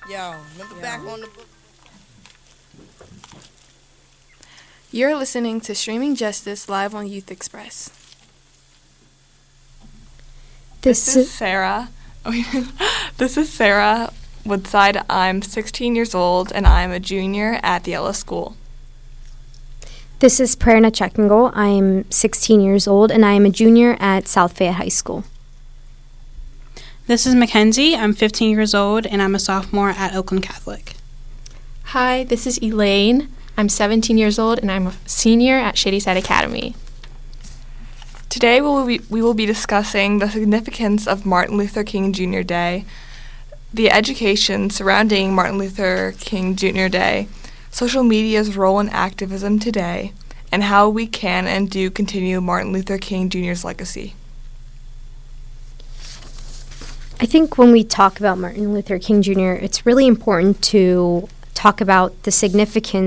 Yo, remember back on the book? You're listening to Streaming Justice live on Youth Express. This is Sarah. This is Sarah Woodside. I'm 16 years old, and I'm a junior at the Ella School. This is Prerna Checkingo. I'm 16 years old, and I am a junior at South Fayette High School. This is Mackenzie. I'm 15 years old, and I'm a sophomore at Oakland Catholic. Hi, this is Elaine. I'm 17 years old, and I'm a senior at Shadyside Academy. Today we will be discussing the significance of Martin Luther King Jr. Day, the education surrounding Martin Luther King Jr. Day, social media's role in activism today, and how we can and do continue Martin Luther King Jr.'s legacy. I think when we talk about Martin Luther King Jr., it's really important to talk about the significance